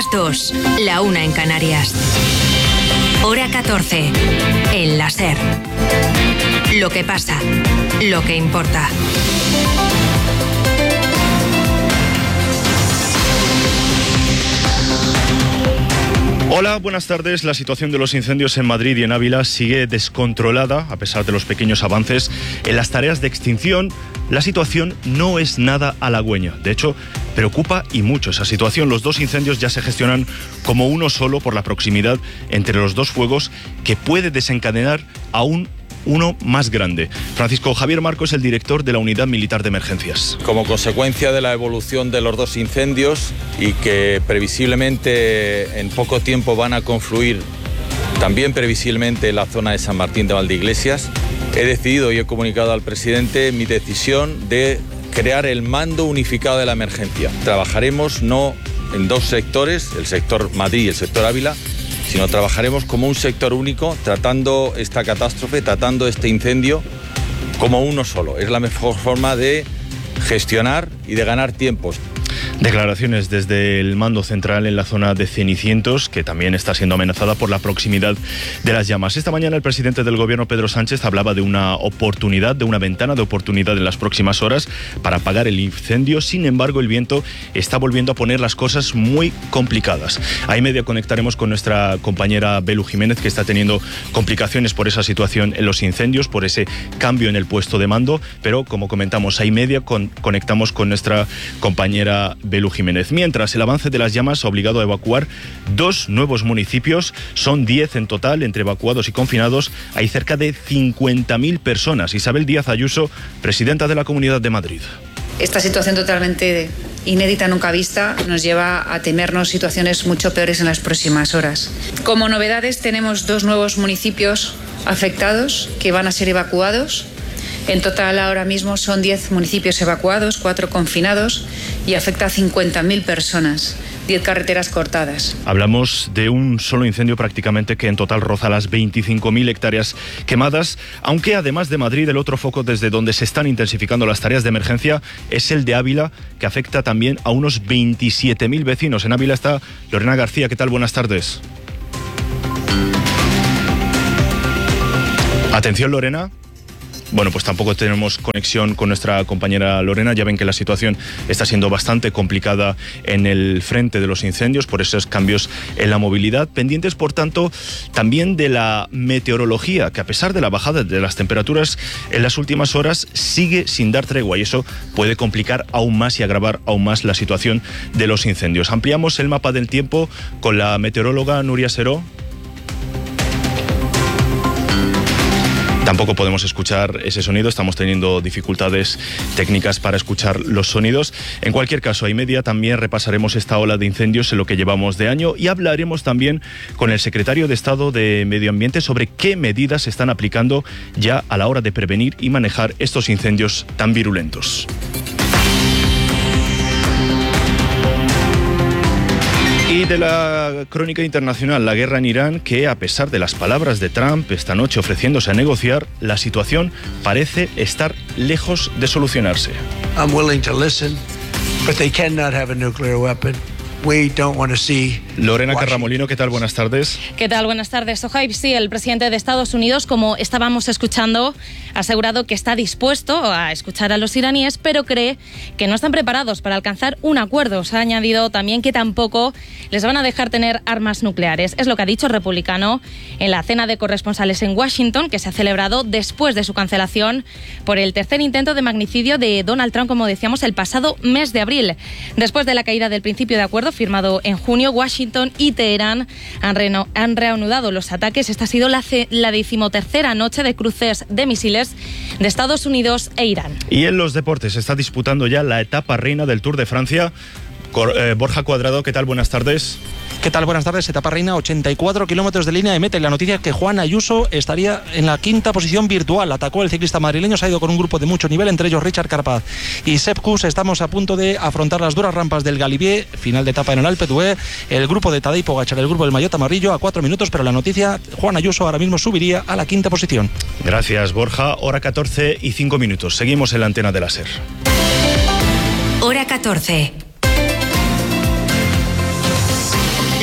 las 2, la 1 en Canarias. Hora 14, en la SER. Lo que pasa, lo que importa. Hola, buenas tardes. La situación de los incendios en Madrid y en Ávila sigue descontrolada, a pesar de los pequeños avances en las tareas de extinción. La situación no es nada halagüeña. De hecho, preocupa y mucho esa situación. Los dos incendios ya se gestionan como uno solo por la proximidad entre los dos fuegos, que puede desencadenar aún uno más grande. Francisco Javier Marco es el director de la Unidad Militar de Emergencias. Como consecuencia de la evolución de los dos incendios y que previsiblemente en poco tiempo van a confluir también previsiblemente en la zona de San Martín de Valdeiglesias, he decidido y he comunicado al presidente mi decisión de crear el mando unificado de la emergencia. Trabajaremos no en dos sectores, el sector Madrid y el sector Ávila, sino trabajaremos como un sector único, tratando esta catástrofe, tratando este incendio como uno solo. Es la mejor forma de gestionar y de ganar tiempos. Declaraciones desde el mando central en la zona de Cenicientos, que también está siendo amenazada por la proximidad de las llamas. Esta mañana el presidente del gobierno, Pedro Sánchez, hablaba de una oportunidad, de una ventana de oportunidad en las próximas horas para apagar el incendio. Sin embargo, el viento está volviendo a poner las cosas muy complicadas. A y media conectaremos con nuestra compañera Belu Jiménez, que está teniendo complicaciones por esa situación en los incendios, por ese cambio en el puesto de mando, pero como comentamos, a y media conectamos con nuestra compañera Belu Jiménez. Mientras, el avance de las llamas ha obligado a evacuar 2 nuevos municipios. Son 10 en total, entre evacuados y confinados. Hay cerca de 50.000 personas. Isabel Díaz Ayuso, presidenta de la Comunidad de Madrid. Esta situación totalmente inédita, nunca vista, nos lleva a temernos situaciones mucho peores en las próximas horas. Como novedades, tenemos 2 nuevos municipios afectados que van a ser evacuados. En total, ahora mismo son 10 municipios evacuados, 4 confinados y afecta a 50.000 personas, 10 carreteras cortadas. Hablamos de un solo incendio prácticamente que en total roza las 25.000 hectáreas quemadas, aunque además de Madrid, el otro foco desde donde se están intensificando las tareas de emergencia es el de Ávila, que afecta también a unos 27.000 vecinos. En Ávila está Lorena García. ¿Qué tal? Buenas tardes. Atención, Lorena. Bueno, pues tampoco tenemos conexión con nuestra compañera Lorena. Ya ven que la situación está siendo bastante complicada en el frente de los incendios por esos cambios en la movilidad. Pendientes, por tanto, también de la meteorología, que a pesar de la bajada de las temperaturas en las últimas horas, sigue sin dar tregua, y eso puede complicar aún más y agravar aún más la situación de los incendios. Ampliamos el mapa del tiempo con la meteoróloga Nuria Seró. Tampoco podemos escuchar ese sonido, estamos teniendo dificultades técnicas para escuchar los sonidos. En cualquier caso, a y media también repasaremos esta ola de incendios en lo que llevamos de año y hablaremos también con el secretario de Estado de Medio Ambiente sobre qué medidas se están aplicando ya a la hora de prevenir y manejar estos incendios tan virulentos. Y de la crónica internacional, la guerra en Irán, que a pesar de las palabras de Trump esta noche ofreciéndose a negociar, la situación parece estar lejos de solucionarse. I'm willing to listen, but they cannot have a nuclear weapon. We don't want to see Lorena Carramolino, ¿qué tal? Buenas tardes. ¿Qué tal? Buenas tardes, Sohaib. Sí, el presidente de Estados Unidos, como estábamos escuchando, ha asegurado que está dispuesto a escuchar a los iraníes, pero cree que no están preparados para alcanzar un acuerdo. Se ha añadido también que tampoco les van a dejar tener armas nucleares. Es lo que ha dicho el republicano en la cena de corresponsales en Washington, que se ha celebrado después de su cancelación por el tercer intento de magnicidio de Donald Trump, como decíamos, el pasado mes de abril. Después de la caída del principio de acuerdo firmado en junio, Washington y Teherán han reanudado los ataques. Esta ha sido la 13ª noche de cruces de misiles de Estados Unidos e Irán. Y en los deportes se está disputando ya la etapa reina del Tour de Francia. Borja Cuadrado, ¿qué tal? Buenas tardes. ¿Qué tal? Buenas tardes. Etapa reina, 84 kilómetros de línea de meta. Y la noticia es que Juan Ayuso estaría en la 5ª posición virtual. Atacó el ciclista madrileño, se ha ido con un grupo de mucho nivel, entre ellos Richard Carapaz y Sepp Kuss. Estamos a punto de afrontar las duras rampas del Galibier, final de etapa en el Alpe d'Huez. El grupo de Tadej Pogačar, el grupo del Maillot amarillo, a 4 minutos, pero la noticia, Juan Ayuso ahora mismo subiría a la 5ª posición. Gracias, Borja. Hora 14 y 5 minutos. Seguimos en la antena de la SER. Hora 14.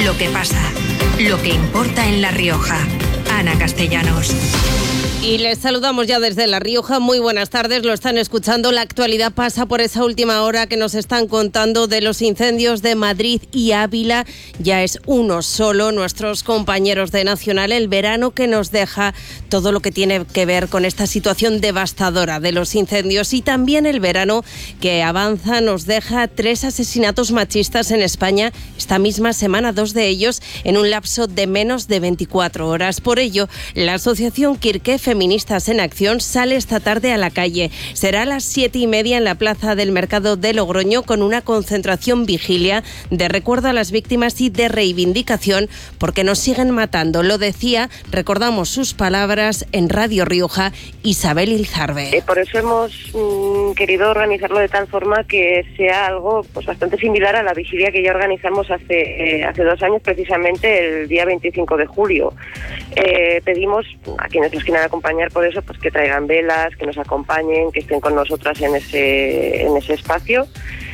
Lo que pasa, lo que importa en La Rioja. Ana Castellanos. Y les saludamos ya desde La Rioja. Muy buenas tardes, lo están escuchando. La actualidad pasa por esa última hora que nos están contando de los incendios de Madrid y Ávila. Ya es uno solo, nuestros compañeros de Nacional, el verano que nos deja todo lo que tiene que ver con esta situación devastadora de los incendios. Y también el verano que avanza nos deja 3 asesinatos machistas en España esta misma semana, 2 de ellos en un lapso de menos de 24 horas. Por ello, la asociación Kirke Feministas en Acción sale esta tarde a la calle. Será a las 7:30 en la plaza del Mercado de Logroño con una concentración vigilia de recuerdo a las víctimas y de reivindicación porque nos siguen matando. Lo decía, recordamos sus palabras en Radio Rioja, Isabel Ilzarbe. Por eso hemos querido organizarlo de tal forma que sea algo pues bastante similar a la vigilia que ya organizamos hace 2 años, precisamente el día 25 de julio. Pedimos a quienes nos quieran acompañar por eso, pues que traigan velas, que nos acompañen, que estén con nosotras en ese espacio.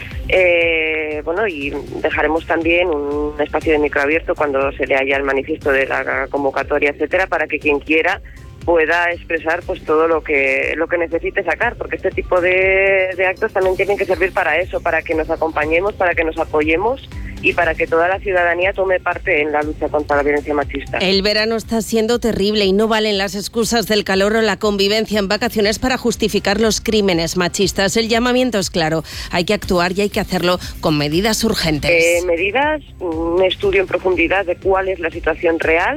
Y dejaremos también un espacio de microabierto cuando se lea ya el manifiesto de la convocatoria, etcétera, para que quien quiera pueda expresar pues todo lo que necesite sacar, porque este tipo de actos también tienen que servir para eso, para que nos acompañemos, para que nos apoyemos y para que toda la ciudadanía tome parte en la lucha contra la violencia machista. El verano está siendo terrible y no valen las excusas del calor o la convivencia en vacaciones para justificar los crímenes machistas. El llamamiento es claro, hay que actuar y hay que hacerlo con medidas urgentes. Medidas, un estudio en profundidad de cuál es la situación real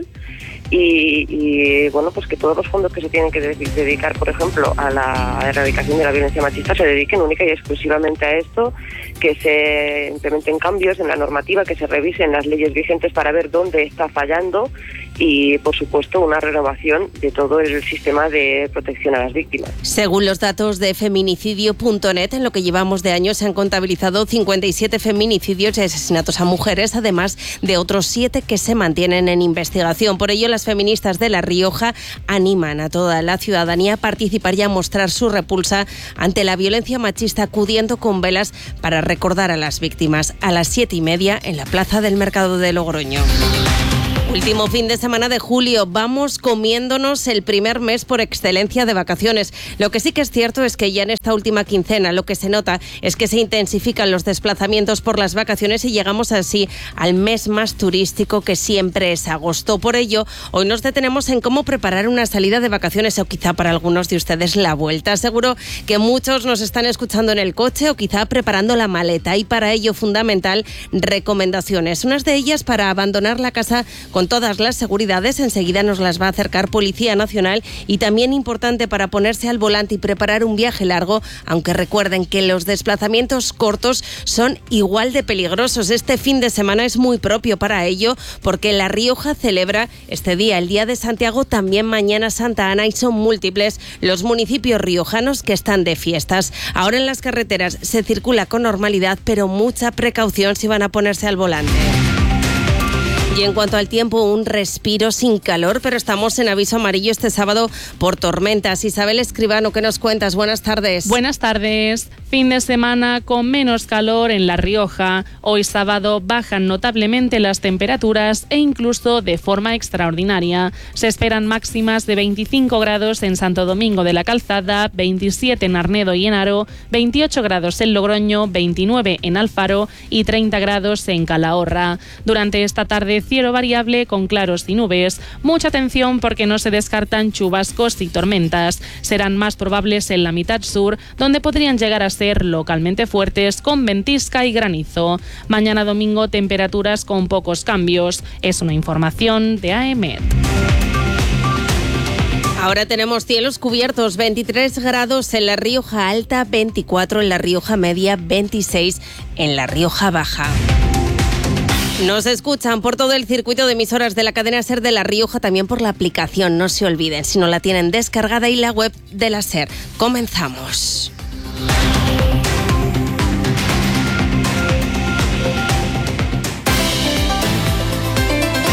y pues que todos los fondos que se tienen que dedicar, por ejemplo, a la erradicación de la violencia machista se dediquen única y exclusivamente a esto, que se implementen cambios en la normativa, que se revisen las leyes vigentes para ver dónde está fallando y, por supuesto, una renovación de todo el sistema de protección a las víctimas. Según los datos de feminicidio.net, en lo que llevamos de año se han contabilizado 57 feminicidios y asesinatos a mujeres, además de otros 7 que se mantienen en investigación. Por ello, las feministas de La Rioja animan a toda la ciudadanía a participar y a mostrar su repulsa ante la violencia machista, acudiendo con velas para recordar a las víctimas a las 7:30 en la plaza del Mercado de Logroño. Último fin de semana de julio, vamos comiéndonos el primer mes por excelencia de vacaciones. Lo que sí que es cierto es que ya en esta última quincena lo que se nota es que se intensifican los desplazamientos por las vacaciones y llegamos así al mes más turístico, que siempre es agosto. Por ello, hoy nos detenemos en cómo preparar una salida de vacaciones o quizá para algunos de ustedes la vuelta. Seguro que muchos nos están escuchando en el coche o quizá preparando la maleta y para ello fundamental recomendaciones. Unas de ellas para abandonar la casa con todas las seguridades, enseguida nos las va a acercar Policía Nacional, y también importante para ponerse al volante y preparar un viaje largo, aunque recuerden que los desplazamientos cortos son igual de peligrosos. Este fin de semana es muy propio para ello porque La Rioja celebra este día, el Día de Santiago, también mañana Santa Ana, y son múltiples los municipios riojanos que están de fiestas. Ahora en las carreteras se circula con normalidad, pero mucha precaución si van a ponerse al volante. Y en cuanto al tiempo, un respiro sin calor, pero estamos en aviso amarillo este sábado por tormentas. Isabel Escribano, ¿qué nos cuentas? Buenas tardes. Buenas tardes. Fin de semana con menos calor en La Rioja. Hoy sábado bajan notablemente las temperaturas e incluso de forma extraordinaria. Se esperan máximas de 25 grados en Santo Domingo de la Calzada, 27 en Arnedo y en Haro, 28 grados en Logroño, 29 en Alfaro y 30 grados en Calahorra. Durante esta tarde, cielo variable con claros y nubes. Mucha atención porque no se descartan chubascos y tormentas. Serán más probables en la mitad sur, donde podrían llegar a ser localmente fuertes con ventisca y granizo. Mañana domingo, temperaturas con pocos cambios. Es una información de AEMET. Ahora tenemos cielos cubiertos, 23 grados en La Rioja Alta, 24 en La Rioja Media, 26 en La Rioja Baja. Nos escuchan por todo el circuito de emisoras de la cadena SER de La Rioja, también por la aplicación. No se olviden, si no la tienen descargada, y la web de la SER. Comenzamos.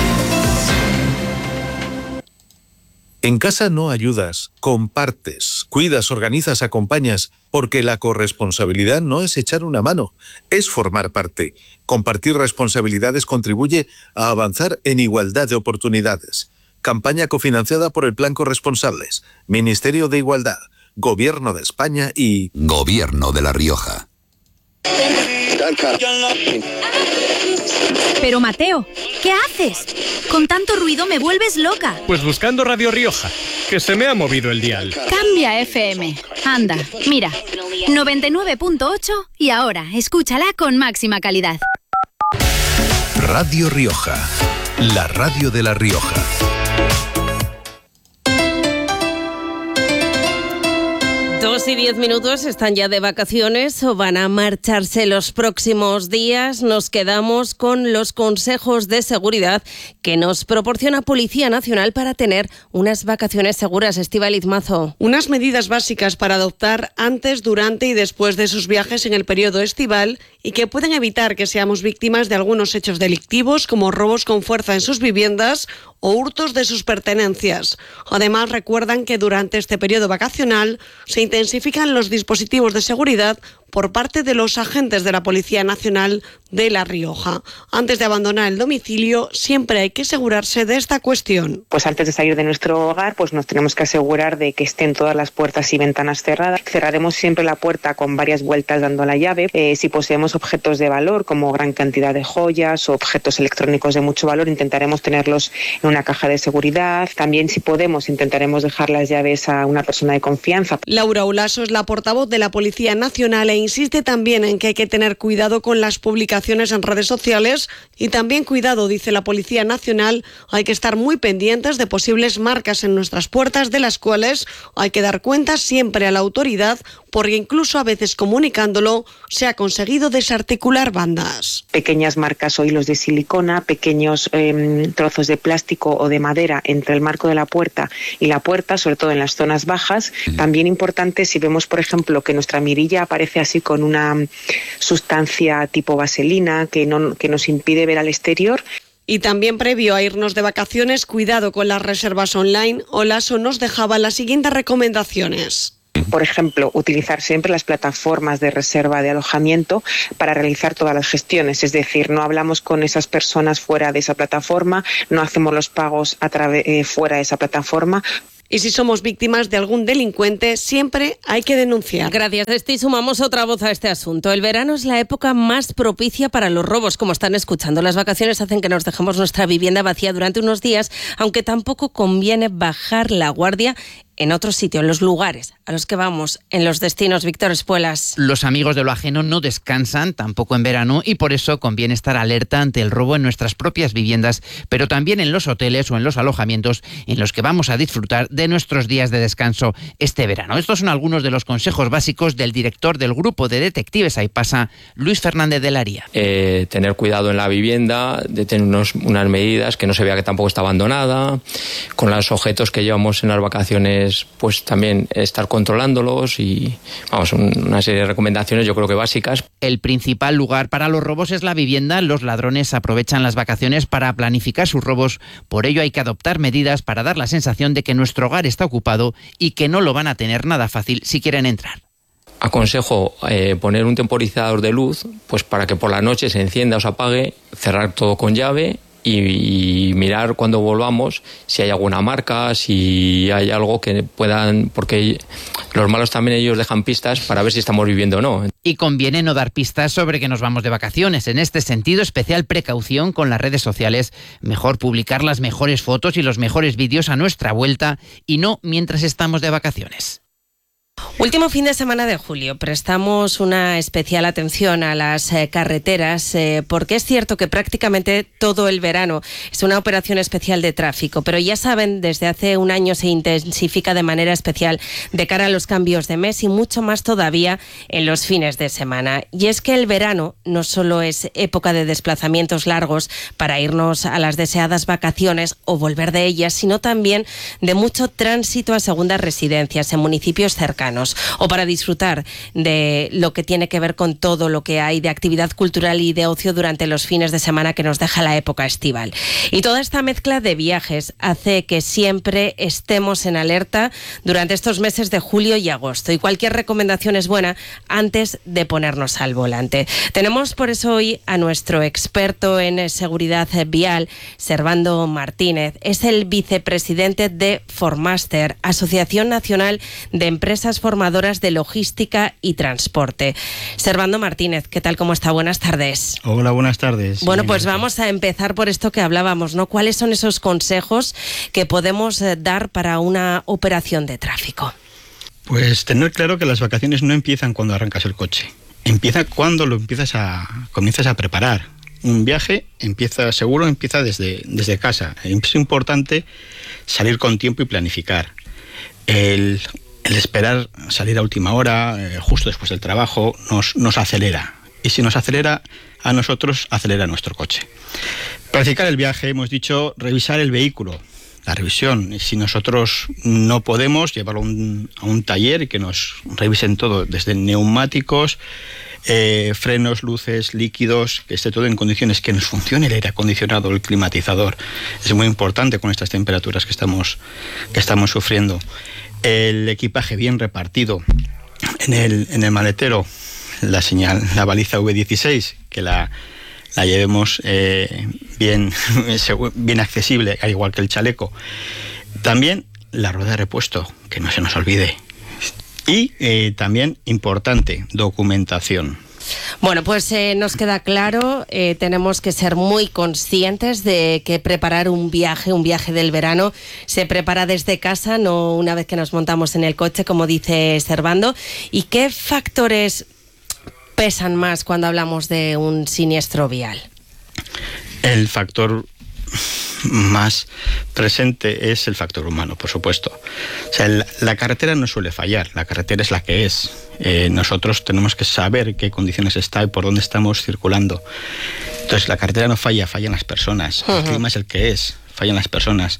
En casa no ayudas, compartes. Cuidas, organizas, acompañas, porque la corresponsabilidad no es echar una mano, es formar parte. Compartir responsabilidades contribuye a avanzar en igualdad de oportunidades. Campaña cofinanciada por el Plan Corresponsables, Ministerio de Igualdad, Gobierno de España y Gobierno de La Rioja. Pero Mateo, ¿qué haces? Con tanto ruido me vuelves loca. Pues buscando Radio Rioja, que se me ha movido el dial. Cambia FM. Anda, mira, 99.8 y ahora escúchala con máxima calidad. Radio Rioja, la radio de La Rioja. 2:10, están ya de vacaciones o van a marcharse los próximos días. Nos quedamos con los consejos de seguridad que nos proporciona Policía Nacional para tener unas vacaciones seguras. Estíbaliz Mazo. Unas medidas básicas para adoptar antes, durante y después de sus viajes en el periodo estival y que pueden evitar que seamos víctimas de algunos hechos delictivos como robos con fuerza en sus viviendas o hurtos de sus pertenencias. Además, recuerdan que durante este periodo vacacional se intensifican los dispositivos de seguridad por parte de los agentes de la Policía Nacional de La Rioja. Antes de abandonar el domicilio, siempre hay que asegurarse de esta cuestión. Pues antes de salir de nuestro hogar, pues nos tenemos que asegurar de que estén todas las puertas y ventanas cerradas. Cerraremos siempre la puerta con varias vueltas dando la llave. Si poseemos objetos de valor, como gran cantidad de joyas o objetos electrónicos de mucho valor, intentaremos tenerlos en una caja de seguridad. También, si podemos, intentaremos dejar las llaves a una persona de confianza. Laura Olaso es la portavoz de la Policía Nacional e insiste también en que hay que tener cuidado con las publicaciones en redes sociales y también cuidado, dice la Policía Nacional, hay que estar muy pendientes de posibles marcas en nuestras puertas de las cuales hay que dar cuenta siempre a la autoridad porque incluso a veces comunicándolo se ha conseguido desarticular bandas. Pequeñas marcas o hilos de silicona, pequeños trozos de plástico o de madera entre el marco de la puerta y la puerta, sobre todo en las zonas bajas. También importante si vemos, por ejemplo, que nuestra mirilla aparece así con una sustancia tipo vaselina que nos impide ver al exterior. Y también previo a irnos de vacaciones, cuidado con las reservas online. Olaso nos dejaba las siguientes recomendaciones. Por ejemplo, utilizar siempre las plataformas de reserva de alojamiento para realizar todas las gestiones. Es decir, no hablamos con esas personas fuera de esa plataforma, no hacemos los pagos fuera de esa plataforma. Y si somos víctimas de algún delincuente, siempre hay que denunciar. Gracias, Esti. Sumamos otra voz a este asunto. El verano es la época más propicia para los robos, como están escuchando. Las vacaciones hacen que nos dejemos nuestra vivienda vacía durante unos días, aunque tampoco conviene bajar la guardia en otro sitio, en los lugares a los que vamos, en los destinos. Víctor Espuelas. Los amigos de lo ajeno no descansan, tampoco en verano, y por eso conviene estar alerta ante el robo en nuestras propias viviendas, pero también en los hoteles o en los alojamientos en los que vamos a disfrutar de nuestros días de descanso este verano. Estos son algunos de los consejos básicos del director del grupo de detectives Aipasa, Luis Fernández de la Ría. Tener cuidado en la vivienda, de tener unas medidas, que no se vea que tampoco está abandonada, con los objetos que llevamos en las vacaciones, pues también estar controlándolos y vamos, una serie de recomendaciones yo creo que básicas. El principal lugar para los robos es la vivienda. Los ladrones aprovechan las vacaciones para planificar sus robos. Por ello hay que adoptar medidas para dar la sensación de que nuestro hogar está ocupado y que no lo van a tener nada fácil si quieren entrar. Aconsejo poner un temporizador de luz, pues para que por la noche se encienda o se apague, cerrar todo con llave y mirar cuando volvamos si hay alguna marca, si hay algo que puedan, porque los malos también ellos dejan pistas para ver si estamos viviendo o no. Y conviene no dar pistas sobre que nos vamos de vacaciones. En este sentido, especial precaución con las redes sociales. Mejor publicar las mejores fotos y los mejores vídeos a nuestra vuelta y no mientras estamos de vacaciones. Último fin de semana de julio. Prestamos una especial atención a las carreteras porque es cierto que prácticamente todo el verano es una operación especial de tráfico, pero ya saben, desde hace un año se intensifica de manera especial de cara a los cambios de mes y mucho más todavía en los fines de semana. Y es que el verano no solo es época de desplazamientos largos para irnos a las deseadas vacaciones o volver de ellas, sino también de mucho tránsito a segundas residencias en municipios cercanos. veranos, o para disfrutar de lo que tiene que ver con todo lo que hay de actividad cultural y de ocio durante los fines de semana que nos deja la época estival. Y toda esta mezcla de viajes hace que siempre estemos en alerta durante estos meses de julio y agosto, y cualquier recomendación es buena antes de ponernos al volante. Tenemos por eso hoy a nuestro experto en seguridad vial, Servando Martínez. Es el vicepresidente de Formaster, Asociación Nacional de Empresas Formadoras de Logística y Transporte. Servando Martínez, ¿qué tal? ¿Cómo está? Buenas tardes. Hola, buenas tardes. Bueno, pues vamos a empezar por esto que hablábamos, ¿no? ¿Cuáles son esos consejos que podemos dar para una operación de tráfico? Pues tener claro que las vacaciones no empiezan cuando arrancas el coche. Empieza cuando lo comienzas a preparar. Un viaje empieza desde casa. Es importante salir con tiempo y planificar. El esperar salir a última hora, justo después del trabajo, nos acelera. Y si nos acelera a nosotros, acelera nuestro coche. Planificar el viaje, hemos dicho, revisar el vehículo. La revisión, si nosotros no podemos, llevarlo a un taller y que nos revisen todo, desde neumáticos, frenos, luces, líquidos, que esté todo en condiciones, que nos funcione el aire acondicionado, el climatizador. Es muy importante con estas temperaturas que estamos sufriendo. El equipaje bien repartido en el maletero, la baliza V16, que la llevemos bien accesible, al igual que el chaleco. También la rueda de repuesto, que no se nos olvide. Y también, importante, documentación. Bueno, pues nos queda claro, tenemos que ser muy conscientes de que preparar un viaje del verano, se prepara desde casa, no una vez que nos montamos en el coche, como dice Servando. ¿Y qué factores pesan más cuando hablamos de un siniestro vial? El factor más presente es el factor humano, por supuesto. O sea, la carretera no suele fallar, la carretera es la que es. Nosotros tenemos que saber en qué condiciones está y por dónde estamos circulando. Entonces, la carretera no falla, fallan las personas. El clima es el que es, fallan las personas.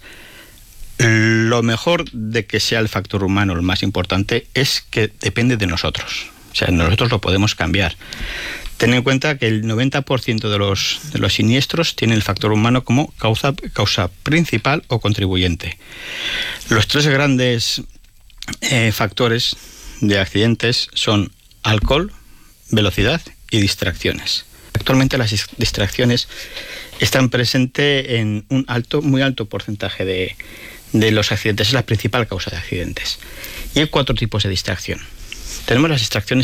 Lo mejor de que sea el factor humano, lo más importante, es que depende de nosotros. O sea, nosotros lo podemos cambiar. Ten en cuenta que el 90% de los siniestros tienen el factor humano como causa principal o contribuyente. Los tres grandes factores de accidentes son alcohol, velocidad y distracciones. Actualmente las distracciones están presentes en un muy alto porcentaje de los accidentes. Es la principal causa de accidentes. Y hay 4 tipos de distracción. Tenemos las distracciones